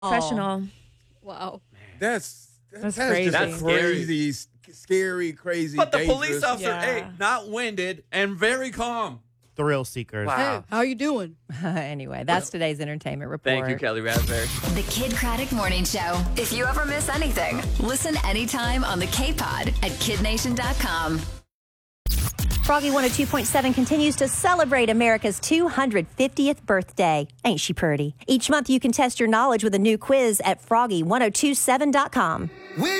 Professional. Wow. That's crazy. just That's crazy, scary, crazy. But the dangerous. police officer, Yeah. not winded and very calm. Thrill seekers. Wow. Hey, how you doing? Anyway, that's today's entertainment report. Thank you, Kelly Raspberry. The Kid Craddock Morning Show. If you ever miss anything, listen anytime on the K-Pod at kidnation.com. Froggy 102.7 continues to celebrate America's 250th birthday. Ain't she pretty? Each month you can test your knowledge with a new quiz at froggy1027.com.